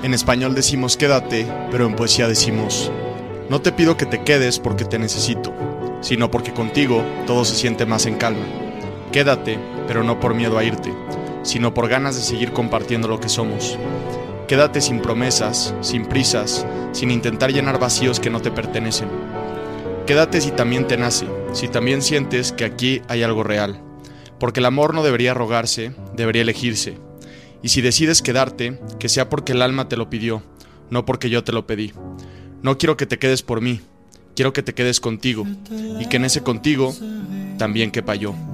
En español decimos quédate, pero en poesía decimos: no te pido que te quedes porque te necesito, sino porque contigo todo se siente más en calma. Quédate, pero no por miedo a irte, sino por ganas de seguir compartiendo lo que somos. Quédate sin promesas, sin prisas, sin intentar llenar vacíos que no te pertenecen. Quédate si también te nace, si también sientes que aquí hay algo real. Porque el amor no debería rogarse, debería elegirse. Y si decides quedarte, que sea porque el alma te lo pidió, no porque yo te lo pedí. No quiero que te quedes por mí, quiero que te quedes contigo, y que en ese contigo también quepa yo.